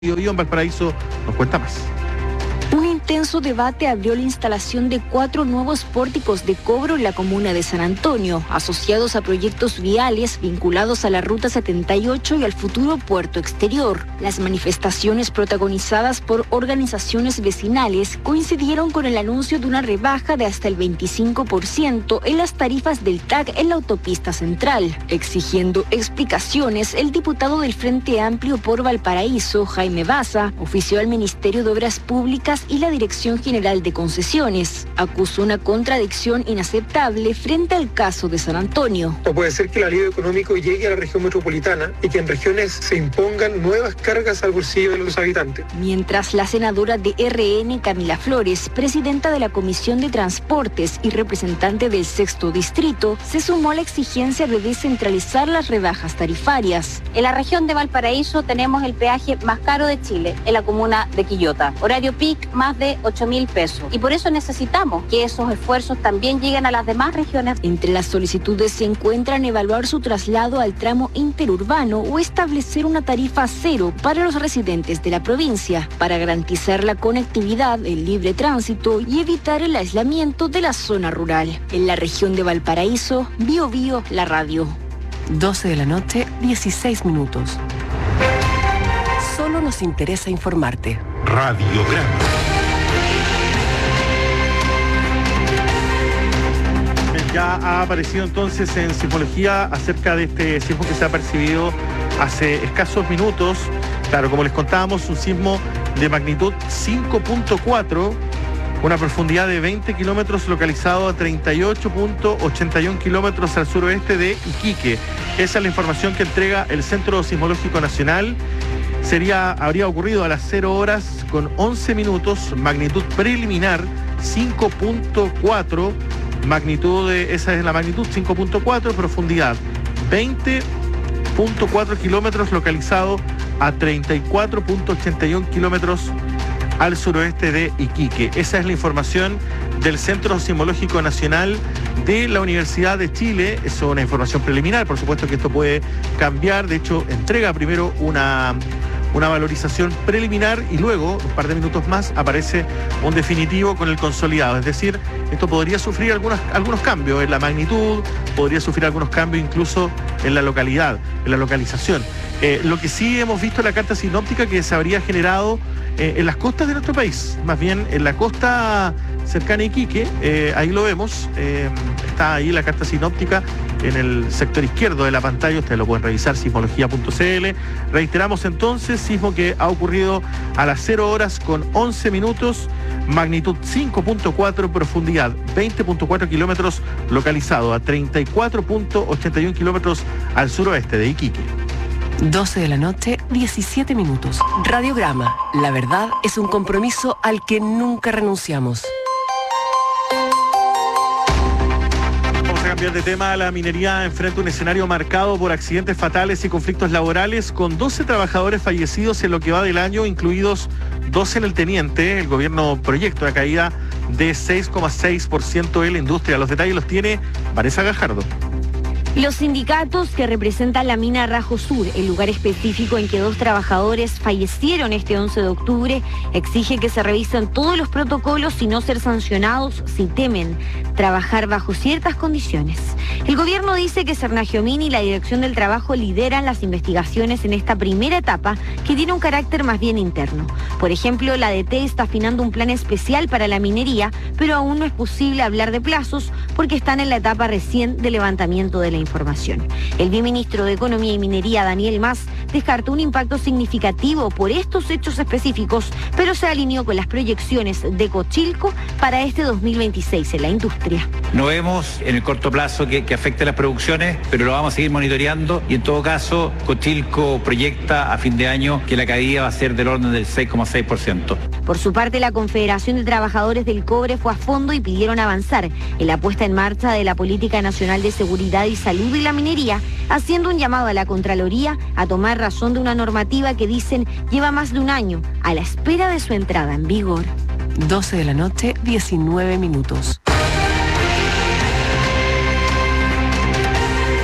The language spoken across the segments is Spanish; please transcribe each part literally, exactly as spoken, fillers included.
Biobío en Valparaíso nos cuenta más. Un intenso debate abrió la instalación de cuatro nuevos pórticos de cobro en la comuna de San Antonio, asociados a proyectos viales vinculados a la Ruta setenta y ocho y al futuro puerto exterior. Las manifestaciones protagonizadas por organizaciones vecinales coincidieron con el anuncio de una rebaja de hasta el veinticinco por ciento en las tarifas del T A C en la autopista central. Exigiendo explicaciones, el diputado del Frente Amplio por Valparaíso, Jaime Baza, ofició al Ministerio de Obras Públicas y la Dirección General de Concesiones. Acusó una contradicción inaceptable frente al caso de San Antonio. No puede ser que el alivio económico llegue a la región metropolitana y que en regiones se impongan nuevas cargas al bolsillo de los habitantes. Mientras la senadora de R N, Camila Flores, presidenta de la Comisión de Transportes y representante del Sexto Distrito, se sumó a la exigencia de descentralizar las rebajas tarifarias. En la región de Valparaíso tenemos el peaje más caro de Chile, en la comuna de Quillota. Horario pic, más de ocho mil pesos. Y por eso necesitamos que esos esfuerzos también lleguen a las demás regiones. Entre las solicitudes se encuentran evaluar su traslado al tramo interurbano o establecer una tarifa cero para los residentes de la provincia, para garantizar la conectividad, el libre tránsito y evitar el aislamiento de la zona rural. En la región de Valparaíso, Biobío, la radio. doce de la noche, dieciséis minutos. Solo nos interesa informarte. Radiograma. Ya ha aparecido entonces en Sismología acerca de este sismo que se ha percibido hace escasos minutos. Claro, como les contábamos, un sismo de magnitud cinco punto cuatro, una profundidad de veinte kilómetros, localizado a treinta y ocho punto ochenta y uno kilómetros al suroeste de Iquique. Esa es la información que entrega el Centro Sismológico Nacional. Sería, habría ocurrido a las cero horas con once minutos, magnitud preliminar cinco punto cuatro, magnitud de, esa es la magnitud cinco punto cuatro, profundidad veinte punto cuatro kilómetros, localizado a treinta y cuatro punto ochenta y uno kilómetros al suroeste de Iquique. Esa es la información del Centro Sismológico Nacional de la Universidad de Chile. Es una información preliminar, por supuesto que esto puede cambiar. De hecho, entrega primero una, una valorización preliminar y luego, un par de minutos más, aparece un definitivo con el consolidado. Es decir, esto podría sufrir algunos, algunos cambios en la magnitud, podría sufrir algunos cambios incluso en la localidad, en la localización. Eh, lo que sí hemos visto en la carta sinóptica que se habría generado eh, en las costas de nuestro país, más bien en la costa cercana a Iquique, eh, ahí lo vemos, eh, está ahí la carta sinóptica en el sector izquierdo de la pantalla, ustedes lo pueden revisar, sismología punto c l. Reiteramos entonces, sismo que ha ocurrido a las cero horas con once minutos, magnitud cinco punto cuatro, profundidad veinte punto cuatro kilómetros, localizado a treinta y cuatro punto ochenta y uno kilómetros al suroeste de Iquique. doce de la noche, diecisiete minutos. Radiograma. La verdad es un compromiso al que nunca renunciamos. Vamos a cambiar de tema. La minería enfrenta un escenario marcado por accidentes fatales y conflictos laborales, con doce trabajadores fallecidos en lo que va del año, incluidos doce en el Teniente. El gobierno proyecta una caída de seis coma seis por ciento en la industria. Los detalles los tiene Vanessa Gajardo. Los sindicatos que representan la mina Rajo Sur, el lugar específico en que dos trabajadores fallecieron este once de octubre, exigen que se revisen todos los protocolos y no ser sancionados si temen trabajar bajo ciertas condiciones. El gobierno dice que Sernagiomín y la Dirección del Trabajo lideran las investigaciones en esta primera etapa, que tiene un carácter más bien interno. Por ejemplo, la D T está afinando un plan especial para la minería, pero aún no es posible hablar de plazos porque están en la etapa recién de levantamiento de la información. El viceministro de Economía y Minería, Daniel Mas, descartó un impacto significativo por estos hechos específicos, pero se alineó con las proyecciones de Cochilco para este dos mil veintiséis en la industria. No vemos en el corto plazo que, que afecte las producciones, pero lo vamos a seguir monitoreando y en todo caso Cochilco proyecta a fin de año que la caída va a ser del orden del seis coma seis por ciento. Por su parte, la Confederación de Trabajadores del Cobre fue a fondo y pidieron avanzar en la puesta en marcha de la Política Nacional de Seguridad y Salud y la Minería, haciendo un llamado a la Contraloría a tomar razón de una normativa que dicen lleva más de un año a la espera de su entrada en vigor. doce de la noche, diecinueve minutos.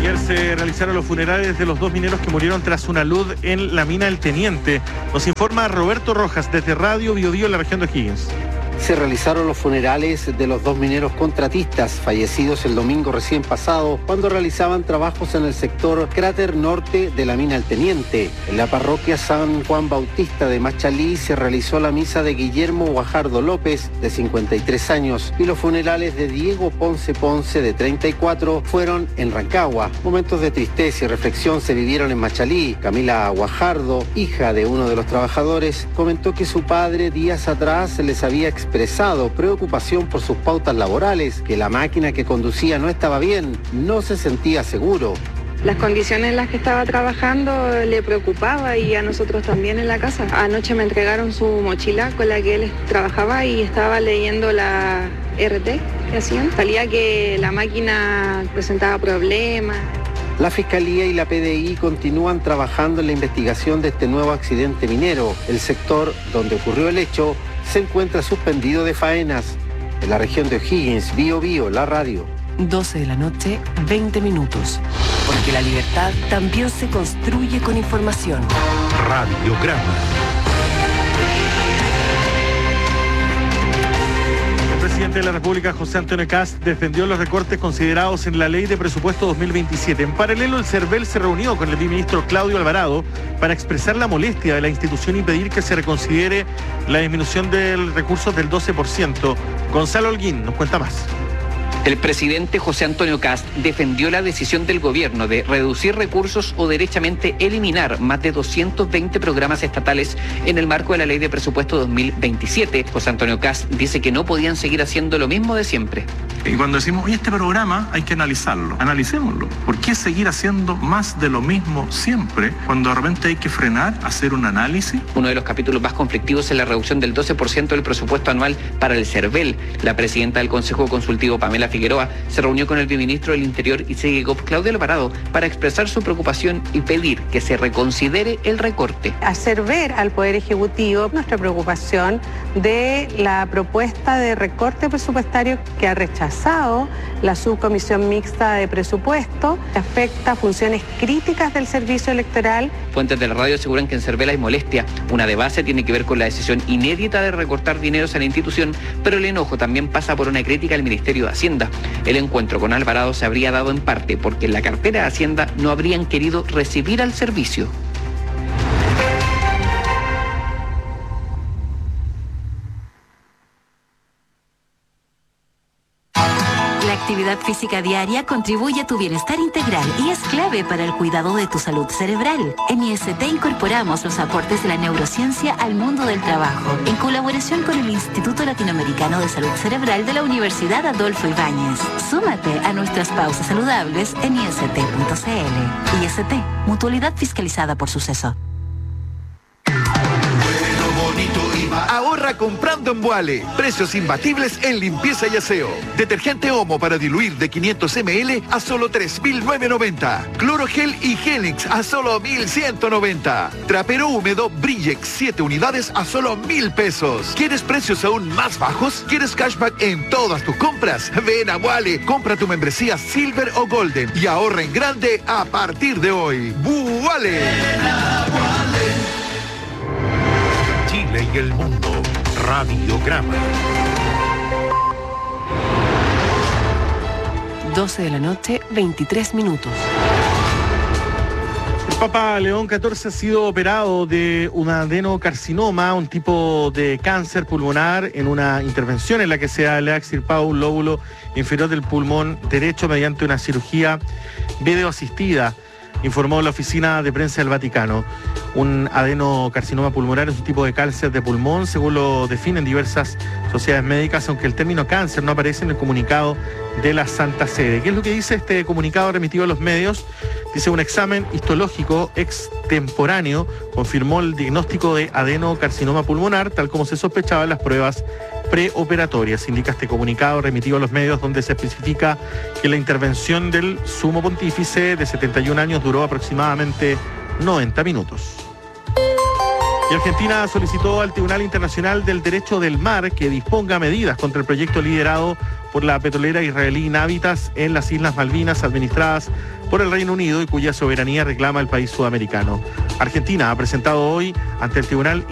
Ayer se realizaron los funerales de los dos mineros que murieron tras una luz en la mina El Teniente. Nos informa Roberto Rojas desde Radio Bio Bio en la región de O'Higgins. Se realizaron los funerales de los dos mineros contratistas fallecidos el domingo recién pasado cuando realizaban trabajos en el sector cráter norte de la mina El Teniente. En la parroquia San Juan Bautista de Machalí se realizó la misa de Guillermo Guajardo López, de cincuenta y tres años, y los funerales de Diego Ponce Ponce, de treinta y cuatro, fueron en Rancagua. Momentos de tristeza y reflexión se vivieron en Machalí. Camila Guajardo, hija de uno de los trabajadores, comentó que su padre días atrás les había expresado preocupación por sus pautas laborales, que la máquina que conducía no estaba bien, no se sentía seguro. Las condiciones en las que estaba trabajando le preocupaba y a nosotros también en la casa. Anoche me entregaron su mochila con la que él trabajaba y estaba leyendo la R T que hacían. Salía que la máquina presentaba problemas. La Fiscalía y la P D I continúan trabajando en la investigación de este nuevo accidente minero. El sector donde ocurrió el hecho se encuentra suspendido de faenas. En la región de O'Higgins, Bio Bio, la radio. doce de la noche, veinte minutos. Porque la libertad también se construye con información. Radiograma. El presidente de la República, José Antonio Kast, defendió los recortes considerados en la Ley de Presupuesto dos mil veintisiete. En paralelo, el CERVEL se reunió con el viceministro Claudio Alvarado para expresar la molestia de la institución y pedir que se reconsidere la disminución de recursos del doce por ciento. Gonzalo Holguín nos cuenta más. El presidente José Antonio Kast defendió la decisión del gobierno de reducir recursos o derechamente eliminar más de doscientos veinte programas estatales en el marco de la Ley de Presupuesto dos mil veintisiete. José Antonio Kast dice que no podían seguir haciendo lo mismo de siempre. Y cuando decimos, oye, este programa hay que analizarlo, analicémoslo. ¿Por qué seguir haciendo más de lo mismo siempre cuando de repente hay que frenar, hacer un análisis? Uno de los capítulos más conflictivos es la reducción del doce por ciento del presupuesto anual para el CERVEL. La presidenta del Consejo Consultivo, Pamela Figueroa, se reunió con el viceministro del Interior y Segegov, Claudio Alvarado, para expresar su preocupación y pedir que se reconsidere el recorte. Hacer ver al Poder Ejecutivo nuestra preocupación de la propuesta de recorte presupuestario que ha rechazado la Subcomisión Mixta de Presupuesto, que afecta a funciones críticas del servicio electoral. Fuentes de la radio aseguran que en CERVEL hay molestia. Una de base tiene que ver con la decisión inédita de recortar dineros a la institución, pero el enojo también pasa por una crítica al Ministerio de Hacienda. El encuentro con Alvarado se habría dado en parte porque en la cartera de Hacienda no habrían querido recibir al servicio. La actividad física diaria contribuye a tu bienestar integral y es clave para el cuidado de tu salud cerebral. En I S T incorporamos los aportes de la neurociencia al mundo del trabajo, en colaboración con el Instituto Latinoamericano de Salud Cerebral de la Universidad Adolfo Ibáñez. Súmate a nuestras pausas saludables en I S T punto C L. I S T, mutualidad fiscalizada por Suceso. Ahorra comprando en Vuale. Precios imbatibles en limpieza y aseo. Detergente Omo para diluir de quinientos mililitros a solo tres mil novecientos noventa. Clorogel y Genix a solo mil ciento noventa. Trapero húmedo Brillex siete unidades a solo mil pesos. ¿Quieres precios aún más bajos? ¿Quieres cashback en todas tus compras? Ven a Vuale, compra tu membresía Silver o Golden y ahorra en grande a partir de hoy. ¡Vuale! Chile y el mundo. Radiograma. doce de la noche, veintitrés minutos. El Papa León catorce ha sido operado de un adenocarcinoma, un tipo de cáncer pulmonar, en una intervención en la que se le ha extirpado un lóbulo inferior del pulmón derecho mediante una cirugía videoasistida, informó la oficina de prensa del Vaticano. Un adenocarcinoma pulmonar es un tipo de cáncer de pulmón, según lo definen diversas sociedades médicas, aunque el término cáncer no aparece en el comunicado de la Santa Sede. ¿Qué es lo que dice este comunicado remitido a los medios? Dice: un examen histológico extemporáneo confirmó el diagnóstico de adenocarcinoma pulmonar, tal como se sospechaba en las pruebas preoperatorias. Indica este comunicado remitido a los medios, donde se especifica que la intervención del sumo pontífice de setenta y un años duró aproximadamente noventa minutos. Y Argentina solicitó al Tribunal Internacional del Derecho del Mar que disponga medidas contra el proyecto liderado por la petrolera israelí Navitas en las Islas Malvinas, administradas por el Reino Unido y cuya soberanía reclama el país sudamericano. Argentina ha presentado hoy ante el Tribunal